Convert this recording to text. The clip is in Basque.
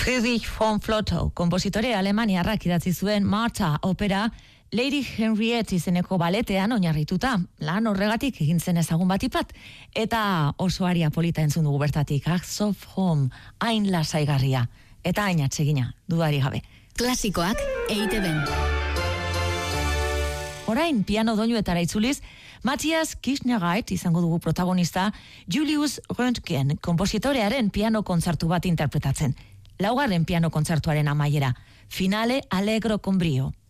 Friedrich von Flotow, konpositore alemaniarrak idatzi zuen Martha opera Lady Henriette izeneko baletean oinarrituta. Lan horregatik egin zen ezagun batipat. Eta oso aria polita entzun dugu bertatik. Acts of Home, hain lasaigarria. Eta hain atsegina, dudari gabe. Klasikoak EITB-n. Orain, piano doinuetara itzuliz, Matthias Kirchnereit izango dugu protagonista Julius Röntgen, konpositorearen piano kontzertu bat interpretatzen. Laugarren piano kontzertuaren amaiera, Finale Allegro con brio.